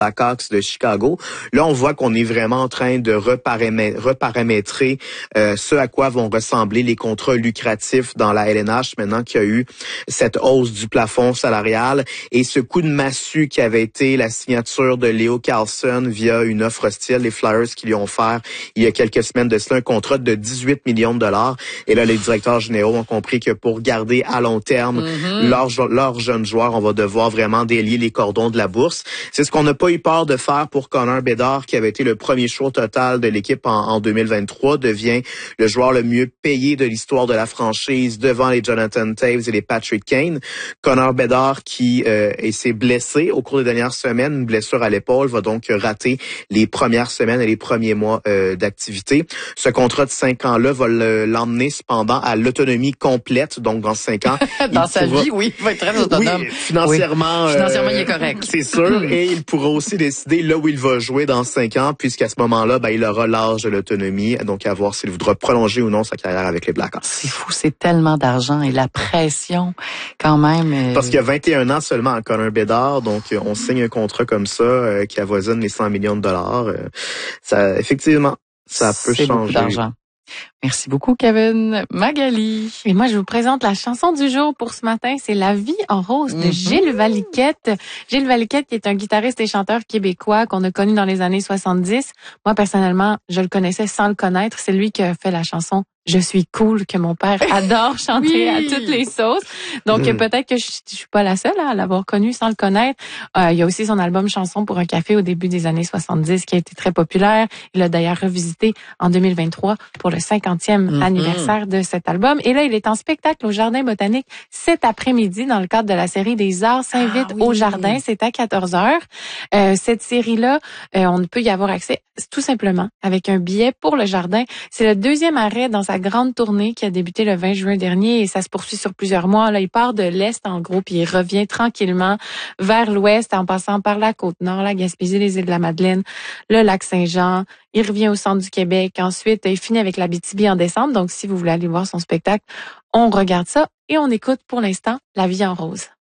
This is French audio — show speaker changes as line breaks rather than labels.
Blackhawks de Chicago. Là, on voit qu'on est vraiment en train de reparamétrer ce à quoi vont ressembler les contrats lucratifs dans la LNH maintenant qu'il y a eu cette hausse du plafond salarial et ce coup de massue qui avait été la signature de Leo Carlsson via une offre hostile, les Flyers qui lui ont offert il y a quelques semaines de cela un contrat de 18 millions de dollars. Et là, les directeurs généraux ont compris que pour garder à long terme leurs jeunes joueurs, on va devoir vraiment délier les cordons de la bourse. C'est ce qu'on n'a pas eu peur de faire pour Connor Bedard, qui avait été le premier choix total de l'équipe en 2023, devient le joueur le mieux payé de l'histoire de la franchise devant les Jonathan Toews et les Patrick Kane. Connor Bedard qui s'est blessé au cours des dernières semaines, une blessure à l'épaule, va donc rater les premières semaines et les premiers mois d'activité. Ce contrat de 5 ans-là va l'emmener cependant à l'autonomie complète, donc dans 5 ans.
Dans sa vie, oui, il va être très autonome.
Oui, financièrement,
financièrement, il est correct.
C'est sûr, et il pourra aussi décider là où il va jouer dans 5 ans, puisqu'à ce moment-là, il aura l'âge de l'autonomie, donc à voir s'il voudra prolonger ou non sa carrière avec les Blackhawks.
C'est fou, c'est tellement d'argent et la pression quand même.
Parce qu'il y a 21 ans seulement à Connor Bedard, donc on signe un contrat comme ça qui avoisine les 100 millions de dollars. Ça, effectivement, ça peut changer.
Beaucoup d'argent. Merci beaucoup, Kevin. Magali.
Et moi, je vous présente la chanson du jour pour ce matin. C'est La vie en rose de Gilles Valiquette. Gilles Valiquette, qui est un guitariste et chanteur québécois qu'on a connu dans les années 70. Moi, personnellement, je le connaissais sans le connaître. C'est lui qui a fait la chanson Je suis cool, que mon père adore chanter à toutes les sauces. Donc, peut-être que je suis pas la seule à l'avoir connu sans le connaître. Il y a aussi son album Chanson pour un café au début des années 70 qui a été très populaire. Il l'a d'ailleurs revisité en 2023 pour le 50e anniversaire de cet album. Et là, il est en spectacle au Jardin botanique cet après-midi dans le cadre de la série des Arts s'invite au Jardin. C'est à 14h. Cette série-là, on peut y avoir accès tout simplement avec un billet pour le Jardin. C'est le deuxième arrêt dans sa grande tournée qui a débuté le 20 juin dernier et ça se poursuit sur plusieurs mois. Là, il part de l'Est en gros puis il revient tranquillement vers l'Ouest en passant par la Côte-Nord, la Gaspésie, les îles de la Madeleine, le lac Saint-Jean. Il revient au centre du Québec. Ensuite, il finit avec l'Abitibi en décembre. Donc, si vous voulez aller voir son spectacle, on regarde ça et on écoute pour l'instant La vie en rose.